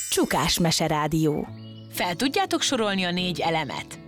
Csukás Meserádió. Fel tudjátok sorolni a 4 elemet?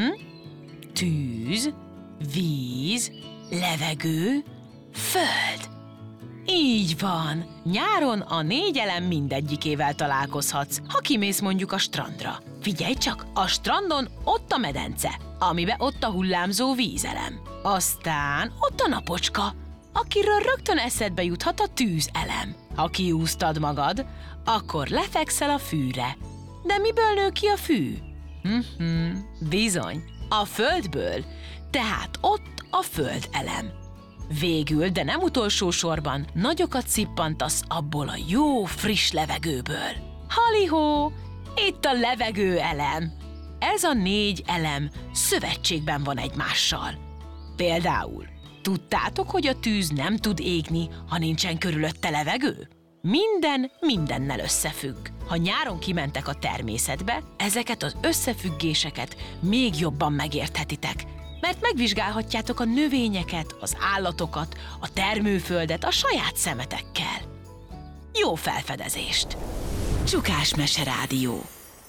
Tűz, víz, levegő, föld. Így van! Nyáron a 4 elem mindegyikével találkozhatsz, ha kimész mondjuk a strandra. Figyelj csak, a strandon ott a medence, amiben ott a hullámzó vízelem. Aztán ott a napocska, akiről rögtön eszedbe juthat a tűzelem. Ha kiúztad magad, akkor lefekszel a fűre. De miből nő ki a fű? Bizony, a földből, tehát ott a földelem. Végül, de nem utolsó sorban, nagyokat szippantasz abból a jó, friss levegőből. Halihó, itt a levegőelem. Ez a 4 elem szövetségben van egymással. Például, tudtátok, hogy a tűz nem tud égni, ha nincsen körülötte levegő? Minden mindennel összefügg. Ha nyáron kimentek a természetbe, ezeket az összefüggéseket még jobban megérthetitek, mert megvizsgálhatjátok a növényeket, az állatokat, a termőföldet a saját szemetekkel. Jó felfedezést! Csukás Meserádió.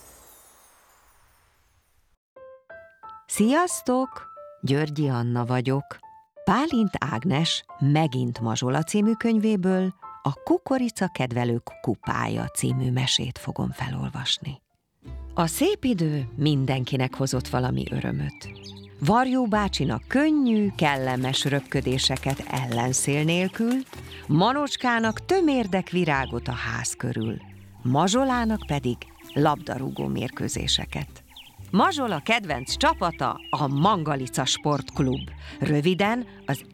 Sziasztok! Györgyi Anna vagyok. Bálint Ágnes Megint Mazsola című könyvéből a Kukorica kedvelők kupája című mesét fogom felolvasni. A szép idő mindenkinek hozott valami örömöt. Varjú bácsinak könnyű, kellemes röpködéseket ellenszél nélkül, Manocskának tömérdek virágot a ház körül, Mazsolának pedig labdarúgó mérkőzéseket. Mazsola kedvenc csapata a Mangalica Sportklub, röviden az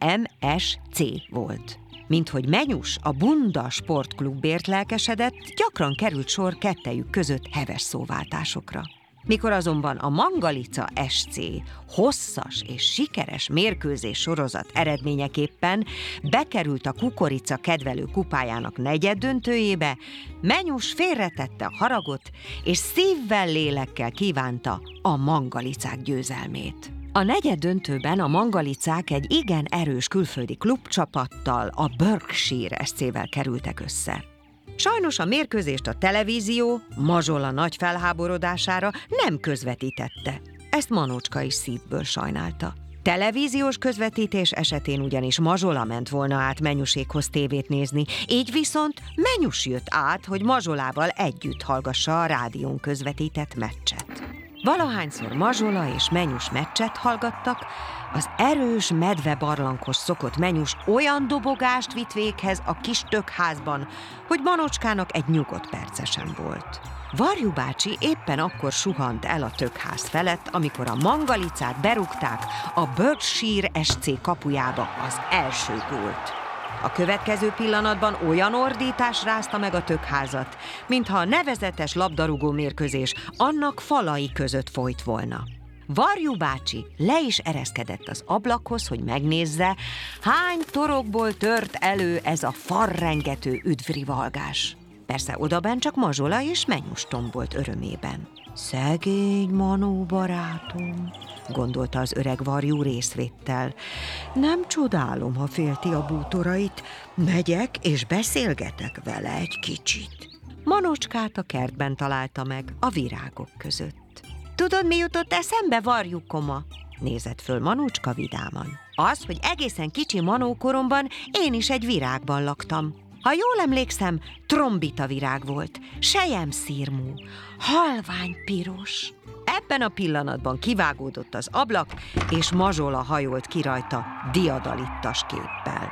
MSC volt. Minthogy Menyus a Bunda Sportklubért lelkesedett, gyakran került sor kettejük között heves szóváltásokra. Mikor azonban a Mangalica SC hosszas és sikeres mérkőzés sorozat eredményeképpen bekerült a Kukorica kedvelő kupájának negyeddöntőjébe, Menyus félretette a haragot, és szívvel, lélekkel kívánta a mangalicák győzelmét. A negyeddöntőben a mangalicák egy igen erős külföldi klubcsapattal, a Berkshire SC-vel kerültek össze. Sajnos a mérkőzést a televízió Mazsola nagy felháborodására nem közvetítette. Ezt Manocska is szívből sajnálta. Televíziós közvetítés esetén ugyanis Mazsola ment volna át Menyusékhoz tévét nézni, így viszont Menyus jött át, hogy Mazsolával együtt hallgassa a rádión közvetített meccset. Valahányszor Mazsola és Menyus meccset hallgattak, az erős medvebarlanghoz szokott Menyus olyan dobogást vitt véghez a kis tökházban, hogy Manocskának egy nyugodt perce sem volt. Varjú bácsi éppen akkor suhant el a tökház felett, amikor a Mangalicát berúgták a Berkshire SC kapujába az első gólt. A következő pillanatban olyan ordítás rázta meg a tökházat, mintha a nevezetes labdarúgó mérkőzés annak falai között folyt volna. Varjú bácsi le is ereszkedett az ablakhoz, hogy megnézze, hány torokból tört elő ez a farrengető üdvrivalgás. Persze odabenn csak Mazsola és Menyus tombolt örömében. Szegény Manó barátom, gondolta az öreg varjú részvéttel. Nem csodálom, ha félti a bútorait, megyek és beszélgetek vele egy kicsit. Manocskát a kertben találta meg, a virágok között. Tudod, mi jutott eszembe, varjukoma? Nézett föl Manocska vidáman. Az, hogy egészen kicsi manókoromban én is egy virágban laktam. Ha jól emlékszem, trombita virág volt, selyemszírmú, halvány piros. Ebben a pillanatban kivágódott az ablak, és Mazsola hajolt ki rajta diadalittas képpel.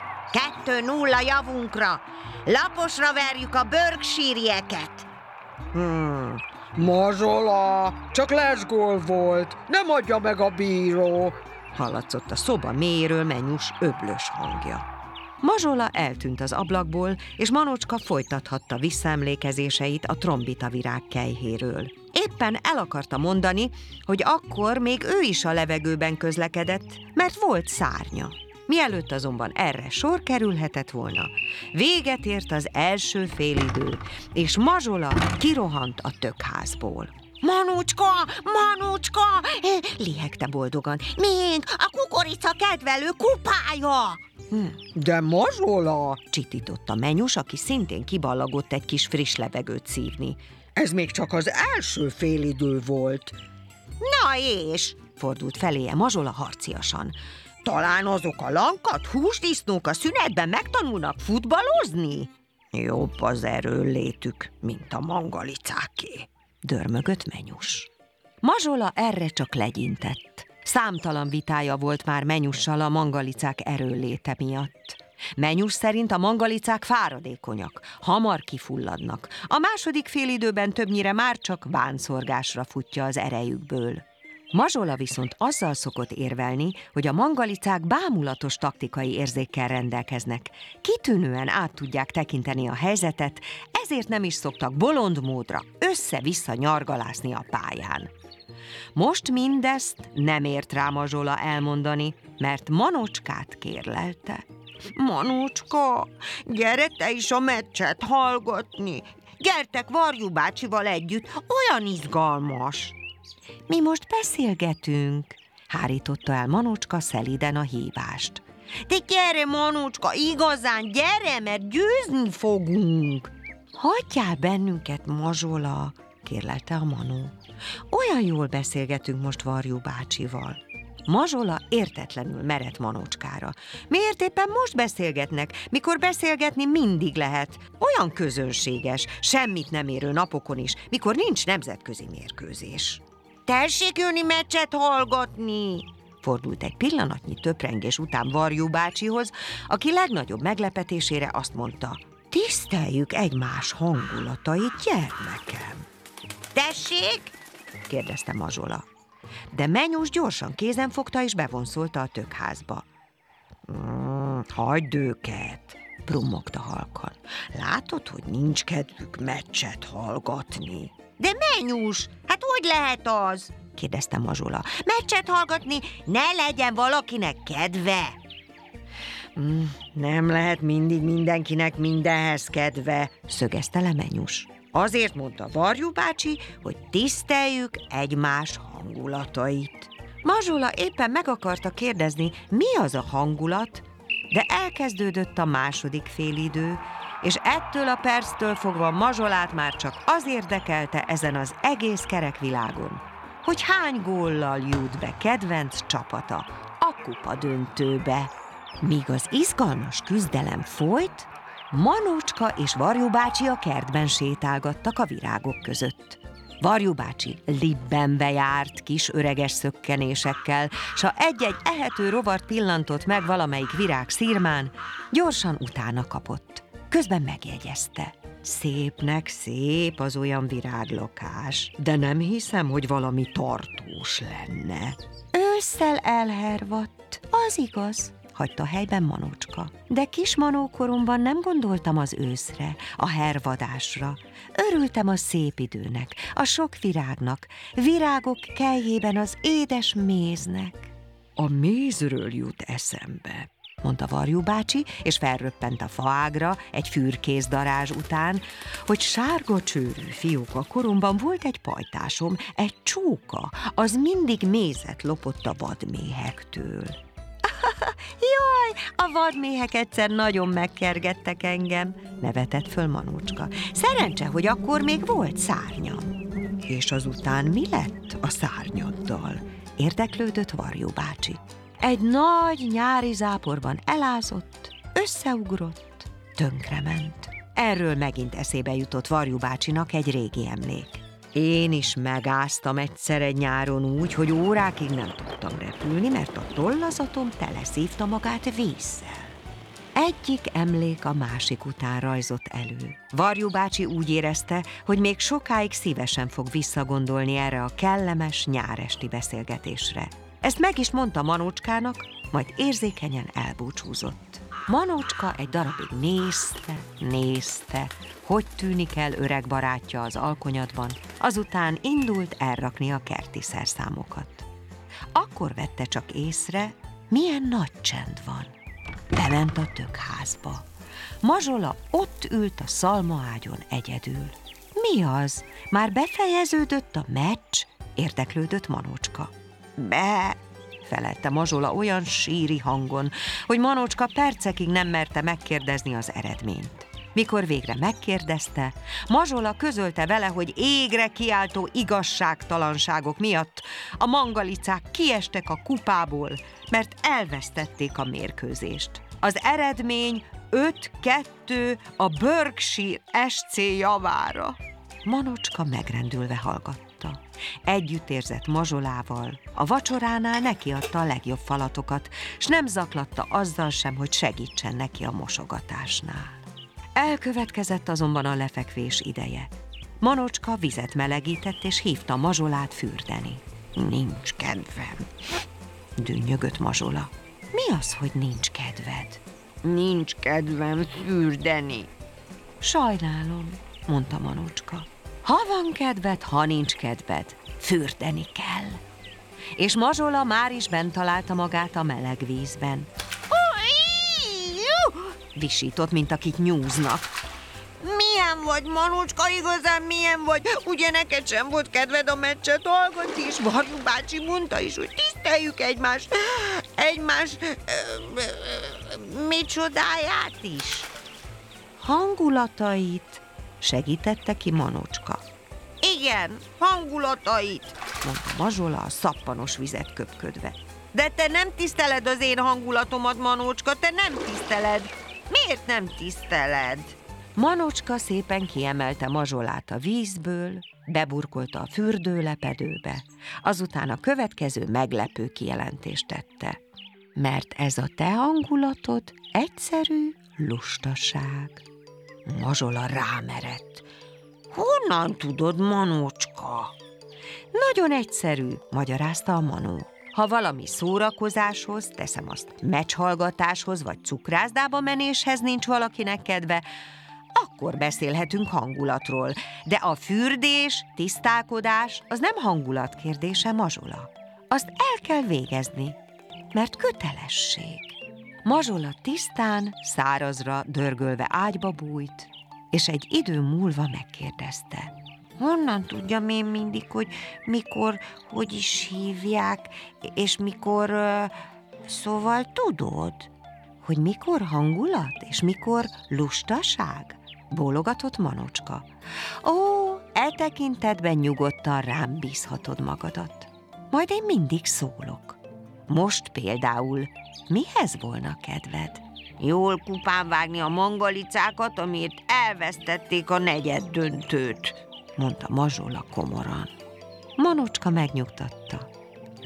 2-0 javunkra! Laposra verjük a Berkshire-ieket! Mazsola, csak lesgól volt, nem adja meg a bíró! Hallatszott a szoba mélyéről Menyus öblös hangja. Mazsola eltűnt az ablakból, és Manocska folytathatta visszaemlékezéseit a trombita virág kelyhéről. Éppen el akarta mondani, hogy akkor még ő is a levegőben közlekedett, mert volt szárnya. Mielőtt azonban erre sor kerülhetett volna, véget ért az első félidő, és Mazsola kirohant a tökházból. Manocska, Manocska! Lihegte boldogan. Miénk a Kukorica kedvelő kupája! De Mazsola, Csitította Menyus, aki szintén kiballagott egy kis friss levegőt szívni. ez még csak az első félidő volt. Na és? Fordult feléje Mazsola harciasan. Talán azok a lankat, húsdisznók a szünetben megtanulnak futballozni? Jobb az erőnlétük, mint a mangalicáké, dörmögött Menyus. Mazsola erre csak legyintett. Számtalan vitája volt már Menyussal a mangalicák erőnléte miatt. Menyus szerint a mangalicák fáradékonyak, hamar kifulladnak. A második félidőben többnyire már csak vánszorgásra futja az erejükből. Mazsola viszont azzal szokott érvelni, hogy a mangalicák bámulatos taktikai érzékkel rendelkeznek. Kitűnően át tudják tekinteni a helyzetet, ezért nem is szoktak bolond módra össze-vissza nyargalászni a pályán. Most mindezt nem ért rá Mazsola elmondani, mert Manócskát kérlelte. Manócska, gyere te is a meccset hallgatni. Gyertek Varjú bácsival együtt, olyan izgalmas. Mi most beszélgetünk, hárította el Manócska szelíden a hívást. De gyere, Manócska, igazán gyere, mert győzni fogunk. Hagyjál bennünket, Mazsola, kérlelte a Manó. Olyan jól beszélgetünk most Varjú bácsival. Mazsola értetlenül merett Manócskára. Miért éppen most beszélgetnek, mikor beszélgetni mindig lehet? Olyan közönséges, semmit nem érő napokon is, mikor nincs nemzetközi mérkőzés. Tessék jönni meccset hallgatni! Fordult egy pillanatnyi töprengés után Varjú bácsihoz, aki legnagyobb meglepetésére azt mondta: tiszteljük egymás hangulatait, gyermekem. Tessék? kérdezte Mazsola. De Menyus gyorsan kézen fogta és bevonszolta a tökházba. Hagyd őket, brummogta halkan. Látod, hogy nincs kedvük meccset hallgatni? De Menyus, hát hogy lehet az? kérdezte Mazsola. Meccset hallgatni ne legyen valakinek kedve. Nem lehet mindig mindenkinek mindenhez kedve, szögezte le Menyus. Azért mondta Varjú bácsi, hogy tiszteljük egymás hangulatait. Mazsola éppen meg akarta kérdezni, mi az a hangulat, de elkezdődött a második félidő, és ettől a perctől fogva Mazsolát már csak az érdekelte ezen az egész kerek világon, hogy hány góllal jut be kedvenc csapata a kupa döntőbe. Míg az izgalmas küzdelem folyt, Manócska és Varjú bácsi a kertben sétálgattak a virágok között. Varjú bácsi libbenbe járt kis öreges szökkenésekkel, s ha egy-egy ehető rovart pillantott meg valamelyik virág szirmán, gyorsan utána kapott. Közben megjegyezte: szépnek szép az olyan viráglakás, de nem hiszem, hogy valami tartós lenne. Ősszel elhervadt, az igaz, hagyta helyben Manócska. De kis manókoromban nem gondoltam az őszre, a hervadásra. Örültem a szép időnek, a sok virágnak, virágok kelyhében az édes méznek. A mézről jut eszembe, mondta Varjú bácsi, és felröppent a faágra egy fürkészdarázs után, hogy sárga csőrű fióka koromban volt egy pajtásom, egy csóka, az mindig mézet lopott a vadméhektől. Jaj, a vadméhek egyszer nagyon megkergettek engem, nevetett föl Manócska. Szerencse, hogy akkor még volt szárnyam. És azután mi lett a szárnyaddal? Érdeklődött Varjú bácsi. Egy nagy nyári záporban elázott, összeugrott, tönkrement. Erről megint eszébe jutott Varjú bácsinak egy régi emlék. Én is megáztam egyszer egy nyáron úgy, hogy órákig nem tudtam repülni, mert a tollazatom teleszívta magát vízzel. Egyik emlék a másik után rajzott elő. Varjú bácsi úgy érezte, hogy még sokáig szívesen fog visszagondolni erre a kellemes nyáresti beszélgetésre. Ezt meg is mondta Manócskának, majd érzékenyen elbúcsúzott. Manócska egy darabig nézte, hogy tűnik el öreg barátja az alkonyatban, azután indult elrakni a kerti szerszámokat. Akkor vette csak észre, milyen nagy csend van. Bement a tökházba. Mazsola ott ült a szalmaágyon egyedül. Mi az? Már befejeződött a meccs? Érdeklődött Manócska. felelte Mazsola olyan síri hangon, hogy Manócska percekig nem merte megkérdezni az eredményt. Mikor végre megkérdezte, Mazsola közölte vele, hogy égre kiáltó igazságtalanságok miatt a mangalicák kiestek a kupából, mert elvesztették a mérkőzést. Az eredmény 5-2 a Berkshire SC javára. Manocska megrendülve hallgatta. Együtt érzett Mazsolával, a vacsoránál nekiadta a legjobb falatokat, s nem zaklatta azzal sem, hogy segítsen neki a mosogatásnál. Elkövetkezett azonban a lefekvés ideje. Manocska vizet melegített, és hívta Mazsolát fürdeni. Nincs kedvem, dünnyögött Mazsola. Mi az, hogy nincs kedved? Nincs kedvem fürdeni. Sajnálom, mondta Manocska. Ha van kedved, ha nincs kedved, fürdeni kell. És Mazsola már is bent találta magát a meleg vízben. Visított, mint akit nyúznak. Milyen vagy, Manocska, igazán milyen vagy? Ugye neked sem volt kedved a meccset hallgatni, és Varjú bácsi mondta is, hogy tiszteljük egymás micsodáját is. Hangulatait, segítette ki Manocska. Igen, hangulatait, mondta Mazsola a szappanos vizet köpködve. De te nem tiszteled az én hangulatomat, Manocska, te nem tiszteled. Miért nem tiszteled? Manocska szépen kiemelte Mazsolát a vízből, beburkolta a fürdőlepedőbe, azután a következő meglepő kijelentést tette. Mert ez a te hangulatod egyszerű lustaság. Mazsola rámerett. Honnan tudod, Manocska? Nagyon egyszerű, magyarázta a Manó. Ha valami szórakozáshoz, teszem azt meccshallgatáshoz vagy cukrászdába menéshez nincs valakinek kedve, akkor beszélhetünk hangulatról, de a fürdés, tisztálkodás az nem hangulat kérdése, Mazsola. Azt el kell végezni, mert kötelesség. Mazsola tisztán, szárazra dörgölve ágyba bújt, és egy idő múlva megkérdezte. Honnan tudjam én mindig, hogy mikor, hogy is hívják, és mikor, szóval tudod, hogy mikor hangulat, és mikor lustaság? Bólogatott Manocska. Ó, e tekintetben nyugodtan rám bízhatod magadat. Majd én mindig szólok. Most például mihez volna kedved? Jól kupán vágni a mangalicákat, amiért elvesztették a negyeddöntőt, mondta Mazsola komoran. Manocska megnyugtatta.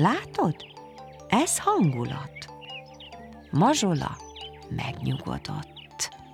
Látod? Ez hangulat. Mazsola megnyugodott.